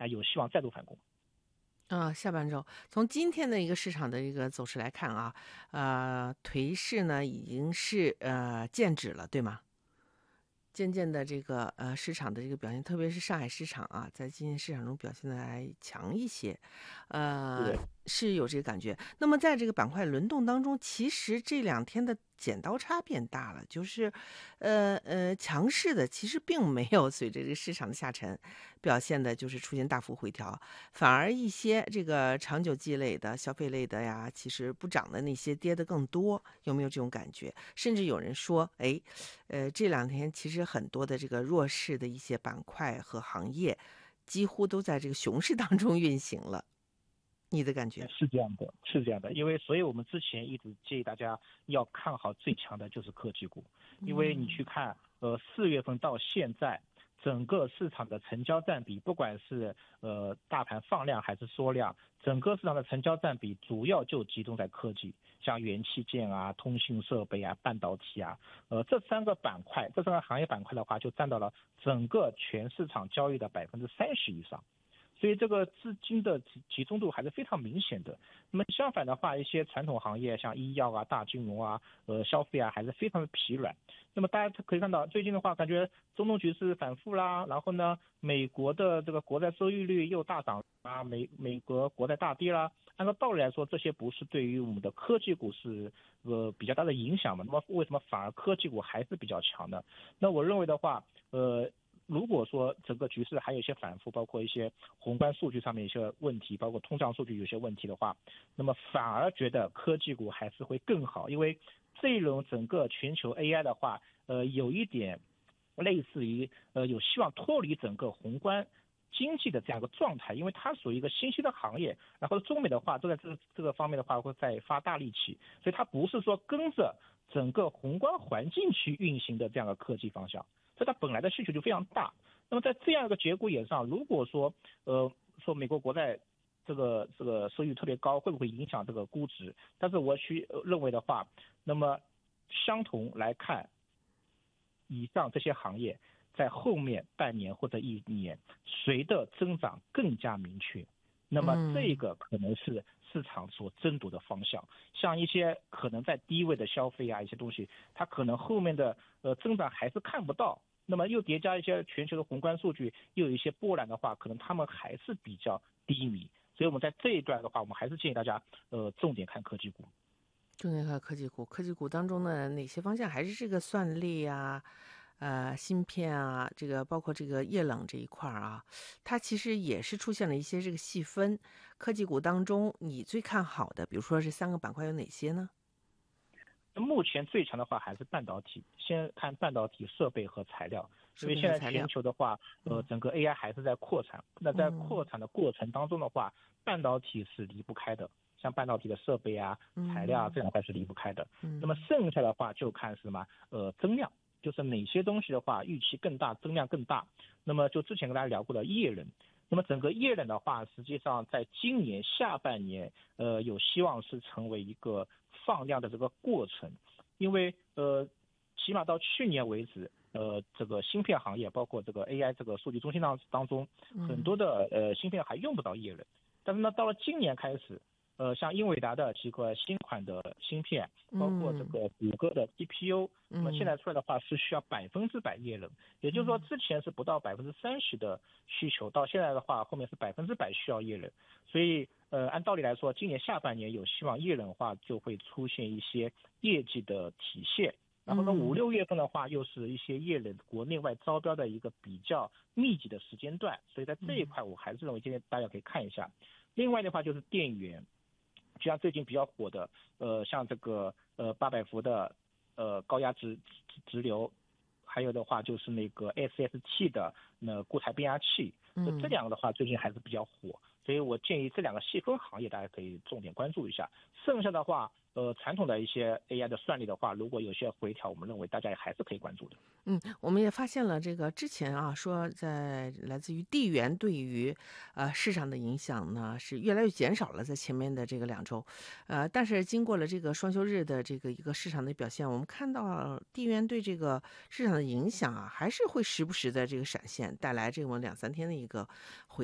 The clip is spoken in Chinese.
有希望再度反攻。 下半周从今天的一个市场的一个走势来看啊，颓势呢已经是见止了，对吗？渐渐的这个市场的这个表现，特别是上海市场啊，在今年市场中表现的还强一些，呃， 对， 是有这个感觉。那么在这个板块轮动当中，其实这两天的剪刀差变大了，就是强势的其实并没有随着这个市场的下沉表现的就是出现大幅回调，反而一些这个长久积累的消费类的呀，其实不涨的那些跌得更多，有没有这种感觉？甚至有人说，哎，这两天其实很多的这个弱势的一些板块和行业，几乎都在这个熊市当中运行了。你的感觉？ 是这样的，是这样的，因为所以我们之前一直建议大家要看好最强的就是科技股，因为你去看，4月份到现在，整个市场的成交占比，不管是大盘放量还是缩量，整个市场的成交占比主要就集中在科技，像元器件啊、通信设备啊、半导体啊，这三个板块，这三个行业板块的话，就占到了整个全市场交易的30%以上。所以这个资金的集中度还是非常明显的。那么相反的话，一些传统行业像医药啊、大金融啊、消费啊，还是非常的疲软。那么大家可以看到，最近的话，感觉中东局势反复啦，然后呢，美国的这个国债收益率又大涨啊，美国国债大跌啦。按照道理来说，这些不是对于我们的科技股是比较大的影响嘛？那么为什么反而科技股还是比较强的？那我认为的话，如果说整个局势还有一些反复，包括一些宏观数据上面一些问题，包括通胀数据有些问题的话，那么反而觉得科技股还是会更好，因为这一轮整个全球 AI 的话，有一点类似于有希望脱离整个宏观经济的这样一个状态，因为它属于一个新兴的行业，然后中美的话都在这个方面的话会在发大力气，所以它不是说跟着整个宏观环境去运行的这样的科技方向。所以它本来的需求就非常大。那么在这样一个节骨眼上，如果说说美国国债这个收益特别高，会不会影响这个估值？但是我认为的话，那么相同来看，以上这些行业在后面半年或者一年，谁的增长更加明确？那么这嗯。 个可能是市场所争夺的方向。像一些可能在低位的消费啊，一些东西，它可能后面的增长还是看不到。那么又叠加一些全球的宏观数据，又有一些波澜的话，可能他们还是比较低迷。所以我们在这一段的话，我们还是建议大家重点看科技股。 重点看科技股，科技股当中的哪些方向还是这个算力啊，芯片啊，这个包括这个液冷这一块儿啊，它其实也是出现了一些这个细分。科技股当中，你最看好的，比如说这三个板块有哪些呢？ 目前最强的话还是半导体，先看半导体设备和材料，因设为现在全备和材料。 球的话， 嗯整个 AI 还是在扩产，那在扩嗯产的过程当中的话，半导体是离不开的，像半导体的设备啊、材料啊嗯这两块是离不开的。那么嗯剩下的话就看什么，增量，就是哪些东西的话预期更大，增量更大。那么就之前跟大家聊过的液冷。那么整个液冷的话，实际上在今年下半年，有希望是成为一个放量的这个过程，因为起码到去年为止，这个芯片行业，包括这个 AI 这个数据中心当中，很多嗯的芯片还用不到液冷，但是呢，到了今年开始，像英伟达的几个新款的芯片，包括这嗯个谷歌的 GPU，那么现嗯在出来的话是需要100%液冷，也就是说之前是不到30%的需求，到现在的话后面是100%需要液冷，所以按道理来说，今年下半年有希望液冷化就会出现一些业绩的体现。然后呢，五嗯六月份的话，又是一些液冷国内外招标的一个比较密集的时间段，所以在这一块，我还是认为今天大家可以看一下。另外的话就是电源，就像最近比较火的，像这个800伏的高压直流，还有的话就是那个 SST 的固态变压器，这嗯。 两个的话最近还是比较火，所以我建议这两个细分行业大家可以重点关注一下。剩下的话，传统的一些 AI 的算力的话，如果有些回调，我们认为大家也还是可以关注的。 我们也发现了这个之前啊，说在来自于地缘对于市场的影响呢是越来越减少了，在前面的这个2周，但是经过了这个双休日的这个一个市场的表现，我们看到地缘对这个市场的影响啊，还是会时不时的这个闪现，带来这么2、3天的一个回